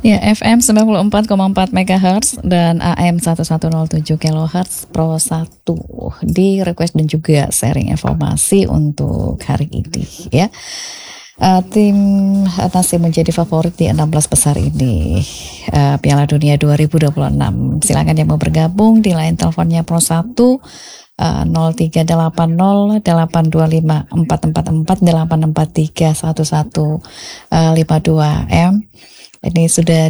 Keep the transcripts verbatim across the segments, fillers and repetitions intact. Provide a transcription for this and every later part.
Ya, F M sembilan puluh empat koma empat megahertz dan A M seratus tujuh kilohertz Pro satu di request dan juga sharing informasi untuk hari ini ya. Uh, tim masih menjadi favorit di enam belas besar ini uh, Piala Dunia dua ribu dua puluh enam. Silakan yang mau bergabung di line teleponnya Pro satu uh, nol tiga delapan nol delapan dua lima empat empat empat delapan empat tiga satu satu lima dua M. Ini sudah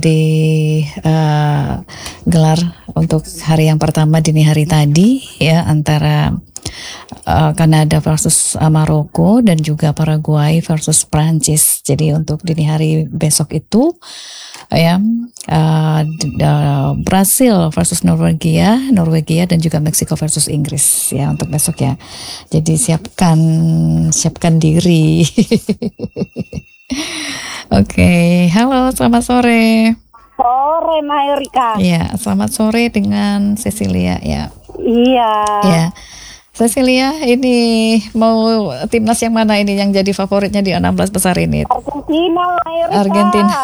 digelar uh, untuk hari yang pertama dini hari tadi ya, antara uh, Kanada versus uh, Maroko dan juga Paraguay versus Prancis. Jadi untuk dini hari besok itu ya uh, uh, Brasil versus Norwegia, Norwegia dan juga Meksiko versus Inggris ya untuk besok ya. Jadi siapkan siapkan diri. Oke, okay. Halo, selamat sore. Sore, Mbak Erika. Ya, selamat sore dengan Cecilia ya. Iya. Ya, Cecilia, ini mau timnas yang mana ini yang jadi favoritnya di enam belas besar ini? Argentina, Mbak Erika. Argentina.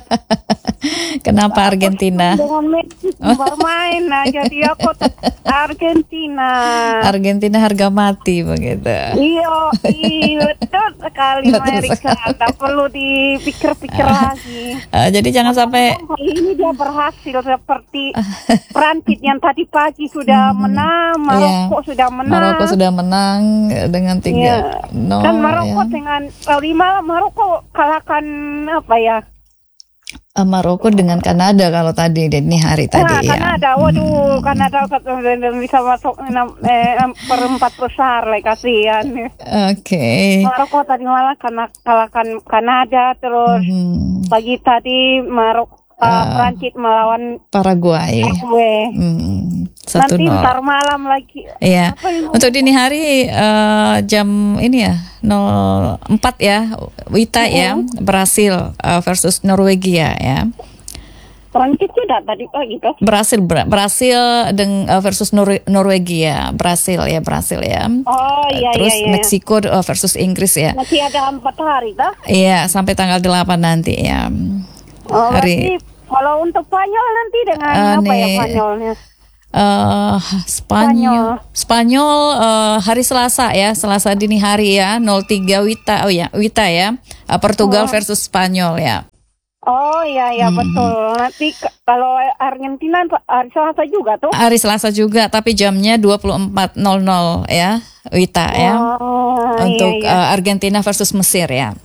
Kenapa Argentina? Dengan Messi bermain, nah jadi aku Argentina. Argentina harga mati begitu. Iya, iya betul sekali Mbak Erika. Tak perlu dipikir-pikir lagi. Uh, jadi jangan sampai ini dia berhasil seperti Prancis yang tadi pagi sudah hmm, menang, Maroko yeah. sudah menang. Maroko sudah menang dengan tiga nol. Yeah. Dan Maroko ya. dengan lima Maroko kalahkan apa ya? Maroko dengan Kanada kalau tadi dini hari tadi nah, ya. Kanada, waduh, hmm. Kanada bisa masuk eh, perempat besar, like kasihan. Oke. Okay. Maroko tadi malah karena kalahkan Kanada, terus hmm. pagi tadi Maroko uh, uh, Prancis melawan Paraguay. Hmm. Satu Nanti nol. ntar malam lagi. Iya. Untuk dini hari uh, jam ini ya nol empat ya, Wita uh-huh. ya, Brasil uh, versus Norwegia ya. Prancis sudah tadi pagi kan? Brasil Bra- Brasil dengan uh, versus Nor- Norwegia, Brasil ya, Brasil ya. Oh iya Terus iya. Terus Meksiko uh, versus Inggris ya. Masih ada empat hari dah? Iya, sampai tanggal delapan nanti ya. Oh, hari. Kalau untuk Spanyol nanti dengan uh, apa nih, ya Spanyolnya? Uh, Spanyol, Spanyol uh, hari Selasa ya, Selasa dini hari ya, nol tiga Wita, oh ya, Wita ya, uh, Portugal oh. versus Spanyol ya. Oh iya ya hmm. betul. Nanti k- kalau Argentina hari Selasa juga tuh. Hari Selasa juga, tapi jamnya dua puluh empat nol nol ya, Wita oh, ya, untuk iya, iya. Uh, Argentina versus Mesir ya.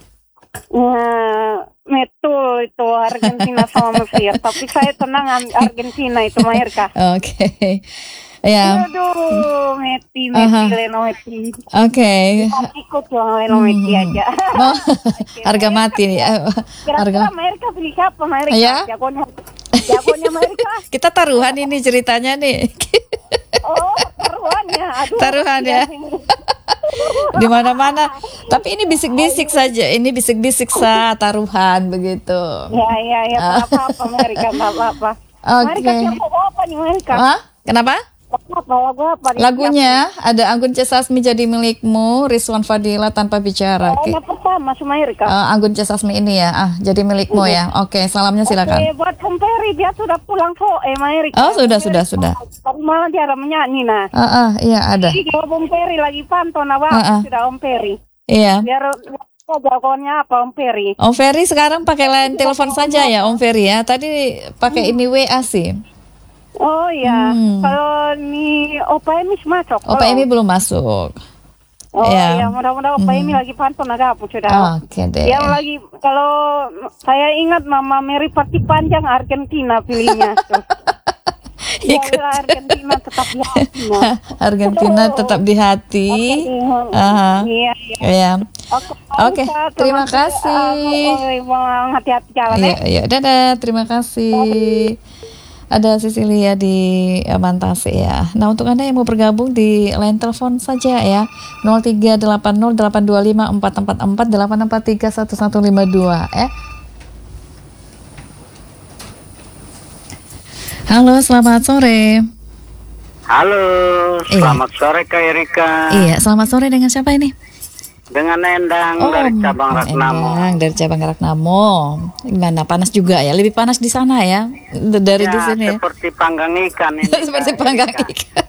Nah, betul itu Argentina sama Mesir. Tapi saya tenang Argentina itu Mahirka. Oke. Okay. Ya. Aduh, Meti, Meti, uh-huh. Leno Meti. Oke. Okay. Ikut yang Leno Meti hmm. aja. Oh, harga mati nih. Kira-kira Mahirka pilih siapa Mahirka? Ya. Jagonya, jagonya Mahirka. Kita taruhan ini ceritanya nih. Oh, taruhannya. Aduh. Taruhan ya. Di mana-mana. Tapi ini bisik-bisik saja. Ini bisik-bisik sa taruhan begitu. Ya ya ya. Apa-apa Amerika, apa-apa. Oke. Okay. Amerika apa nih Amerika? Hah? Kenapa? Apa lagu apa? Lagunya ada Anggun C. Sasmi Jadi Milikmu, Rizwan Fadila Tanpa Bicara. Oh, yang pertama sama Amerika. Uh, Anggun C. Sasmi ini ya. Ah, Jadi Milikmu uh-huh. ya. Oke, okay, salamnya silakan. Oke, okay, buat Om Peri dia sudah pulang kok, eh Amerika. Oh, sudah sudah sudah. Tapi malah dia ada menyanyi nah. Ah, uh, uh, iya ada. Jadi kalau Om Peri lagi pantau nah uh-uh. sudah Om Peri. Iya. Biar jagoannya apa Om Peri? Om Peri sekarang pakai line telepon saja ya Om Peri ya. Tadi pakai hmm. ini W A sih. Oh iya, hmm. kalau ini Opa Emi masuk. Opa Emi belum masuk. Oh ya. iya, mudah-mudahan Opa Emi hmm. lagi pantau naga apa sudah. Oke okay, deh. Yang lagi kalau saya ingat Mama Mary Parti Panjang Argentina pilihnya. Ikut. Ya, Argentina tetap di hati. Argentina tetap di hati. Okay. Uh-huh. Iya. Iya. Oke. Okay. Okay. Terima kasih. Uh, hati-hati jalan ya. Iya, dadah. Terima kasih. Ada Cecilia di Mantase ya. Nah, untuk Anda yang mau bergabung di line telepon saja ya. nol tiga delapan nol delapan dua lima empat empat empat delapan empat tiga satu satu lima dua ya. Halo, selamat sore. Halo, selamat iya. sore Kak Erika. Iya, selamat sore dengan siapa ini? Dengan Endang Oh, dari cabang Ragnamo. Endang dari cabang Ragnamo. Gimana? Panas juga ya? Lebih panas di sana ya dari Ya, di sini. seperti panggang ikan ini. Seperti Kak panggang Erika. ikan.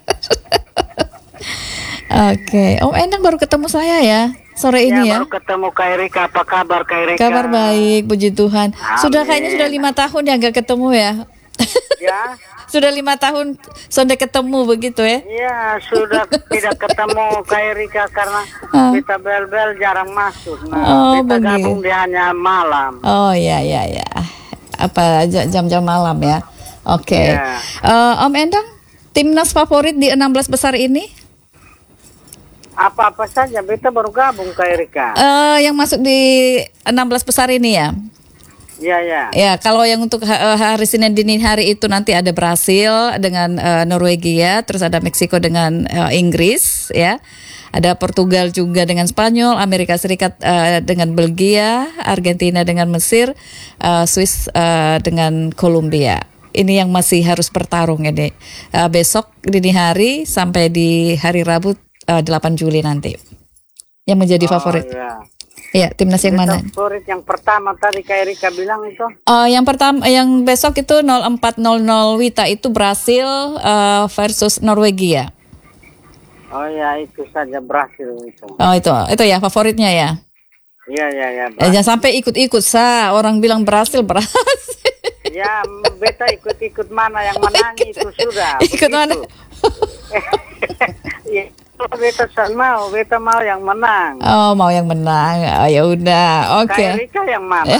Oke, Om Endang baru ketemu saya ya sore Ya, ini ya. baru ketemu Kak Erika. Apa kabar Kak Erika? Kabar baik, puji Tuhan. Sudah kayaknya sudah lima tahun ya nggak ketemu ya. Ya. Sudah lima tahun sudah ketemu begitu ya? Iya, sudah tidak ketemu Kak Erika karena Ah. kita bel-bel jarang masuk. Nah, Oh, kita begitu. gabung di hanya malam. Oh ya ya ya. Apa j- jam-jam malam ya? Oke. Ya. Eh, Om Endang, timnas favorit di enam belas besar ini? Apa-apa saja, kita baru gabung Kak Erika. Eh, yang masuk di enam belas besar ini ya? Iya, ya. Ya, kalau yang untuk ha- hari Senin dini hari itu nanti ada Brasil dengan eh, Norwegia, terus ada Meksiko dengan eh, Inggris, ya. Ada Portugal juga dengan Spanyol, Amerika Serikat eh, dengan Belgia, Argentina dengan Mesir, eh, Swiss eh, dengan Kolombia. Ini yang masih harus bertarung ini. Eh, besok dini hari sampai di hari Rabu eh, delapan Juli nanti. Yang menjadi favorit. Oh, ya. Ya, timnas yang Kita mana? favorit yang pertama tadi Kak Erika bilang itu. Uh, yang pertama, yang besok itu nol empat nol nol Wita itu Brasil uh, versus Norwegia. Oh ya, itu saja Brasil itu. Oh itu, itu ya favoritnya ya. Iya, iya, iya. Eh, jangan sampai ikut-ikut sa orang bilang Brasil Brasil. Ya, beta ikut-ikut mana yang menang itu sudah. Ikut mana? Iya, beta mau, beta mau yang menang. Oh mau yang menang. Oh, ya udah, oke. Kak Erika yang mana?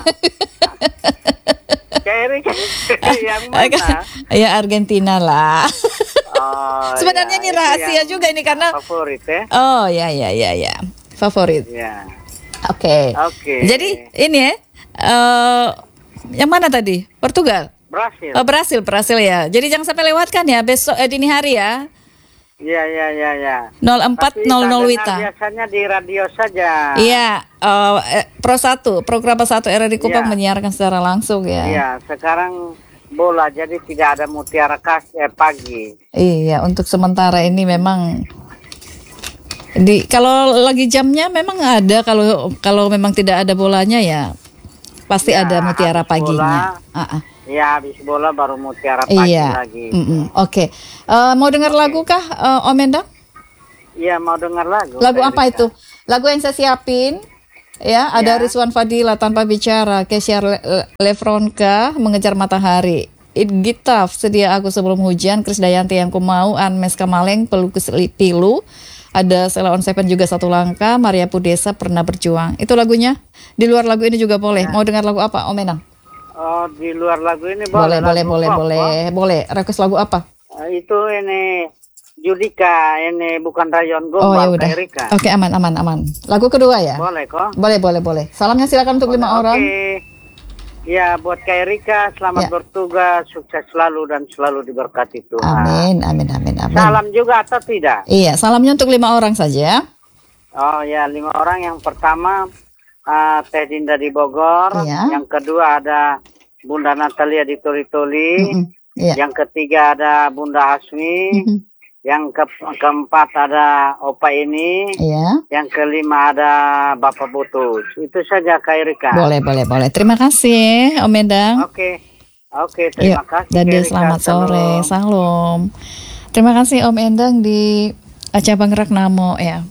Kak Erika yang mana? Ya Argentina lah. Oh, Sebenarnya ya, ini itu rahasia yang juga ini karena. favorit ya. Oh ya ya ya ya, favorit. Ya. Oke. Oke. Jadi ini ya, eh, yang mana tadi? Portugal. Brasil. Oh, Brasil, Brasil ya. Jadi jangan sampai lewatkan ya besok eh, dini hari ya. Iya, iya, iya, iya. nol empat nol nol Tapi Wita. biasanya di radio saja. Iya, eh, eh, Pro satu, program satu R R I Kupang Iya. menyiarkan secara langsung ya. Iya, sekarang bola jadi tidak ada Mutiara Kasih eh, pagi. Iya, untuk sementara ini memang di kalau lagi jamnya memang ada, kalau kalau memang tidak ada bolanya ya pasti Ya, ada Mutiara habis paginya. bola, Ah, ah. Ya, habis bola baru Mutiara pagi Iya. lagi. Mm-mm. Oke. Eh, mau dengar lagu kah, eh, Om Endang? Iya, mau dengar lagu. Lagu Kak apa Erika. itu? Lagu yang saya siapin. Ya, ada Ya. Rizwan Fadila Tanpa Bicara, Kesha Le- Le- Lefronka Mengejar Matahari, It Gitaf Sedia Aku Sebelum Hujan, Kris Dayanti Yang Ku Mau, Anmes Kamaleng Pelukis Li- Pilu, ada Sela on Seven juga Satu Langkah, Maria Pudesa Pernah Berjuang. Itu lagunya. Di luar lagu ini juga boleh. Mau dengar lagu apa, Om Endang? Oh, di luar lagu ini Boleh, boleh. boleh, boleh, lagu pop, boleh, boleh. Request lagu apa? oh. Eh, Itu ini Judika, ini bukan Rayon Oh ya Gombal, udah. Kak Erika. Oke, aman, aman, aman. Lagu kedua ya? Boleh kok. Boleh, boleh, boleh. Salamnya silakan untuk lima Oke. orang. Ya, buat Kak Erika, selamat Ya. bertugas, sukses selalu dan selalu diberkati Tuhan. Amin, amin, amin, amin. Salam juga atau tidak? Iya, salamnya untuk lima orang saja. Oh ya, lima orang. Yang pertama uh, Teh Dinda di Bogor. Iya. Yang kedua ada Bunda Natalia di Toli-Toli. Mm-mm. Iya. Yang ketiga ada Bunda Asmi. Mhm. Yang ke- keempat ada Opa ini. Iya. Yang kelima ada Bapak Butus. Itu saja Kak Erika. Boleh, boleh, boleh. Terima kasih, Om Endang. Oke. Oke, terima Yuk, kasih. Dade, Kak Erika. selamat sore. Salam. Salam. Terima kasih Om Endang di cabang Ragnamo ya.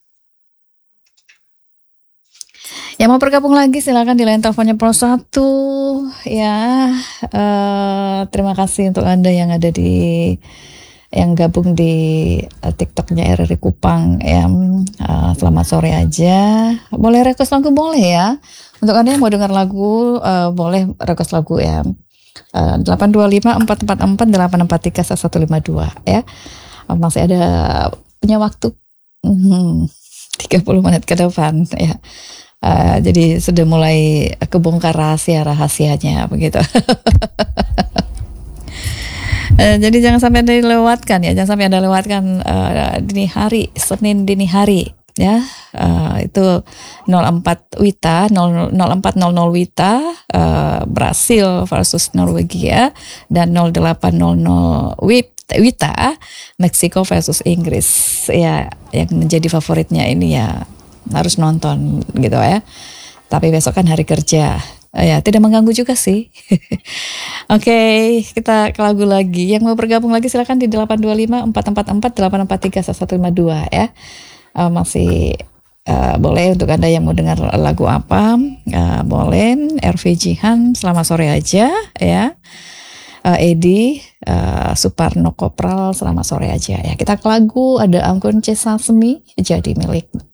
Yang mau bergabung lagi silakan di line teleponnya Pro satu ya. Eh, terima kasih untuk Anda yang ada di yang gabung di uh, TikToknya R R I Kupang ya. Uh, selamat sore aja. Boleh request lagu boleh ya. Untuk Anda yang mau dengar lagu uh, boleh request lagu ya. Uh, delapan dua lima empat empat empat delapan empat tiga satu lima dua ya. Uh, masih ada punya waktu hmm, tiga puluh menit ke depan ya. Uh, jadi sudah mulai kebongkar rahasia-rahasianya begitu. uh, jadi jangan sampai Anda lewatkan ya, jangan sampai Anda lewatkan uh, dini hari, Senin dini hari ya. Uh, itu nol empat Wita, nol empat nol nol Wita, uh, Brasil versus Norwegia, dan nol delapan nol nol Wita, Meksiko versus Inggris ya, yang menjadi favoritnya ini ya. harus nonton gitu ya. Tapi besok kan hari kerja. Ya, tidak mengganggu juga sih. Oke, okay, kita ke lagu lagi. Yang mau bergabung lagi silakan di delapan dua lima empat empat empat delapan empat tiga satu lima dua ya. Uh, masih uh, boleh untuk Anda yang mau dengar lagu apa, uh, boleh. R V Jihan, selamat sore aja ya. Uh, Edi, uh, Suparno Kopral, selamat sore aja ya. Kita ke lagu, ada Anggun C. Sasmi, Jadi Milikmu.